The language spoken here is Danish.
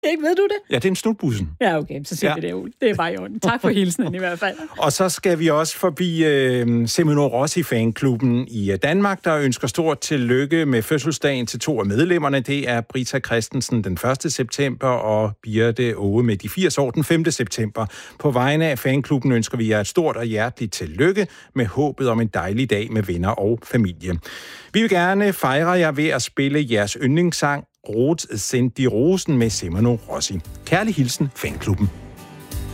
Ikke, ved du det? Ja, det er en snutbussen. Ja, okay, så siger vi det, Ole. Det er bare i orden. Tak for hilsenen i hvert fald. Og så skal vi også forbi Semino Rossi-fanklubben i Danmark, der ønsker stort tillykke med fødselsdagen til 2 af medlemmerne. Det er Brita Christensen den 1. september og Birte Åge med de 80 år den 5. september. På vegne af fanklubben ønsker vi jer et stort og hjerteligt tillykke med håbet om en dejlig dag med venner og familie. Vi vil gerne fejre jer ved at spille jeres yndlingssang Rot sind die Rosen med Semino Rossi. Kærlig hilsen, fanklubben.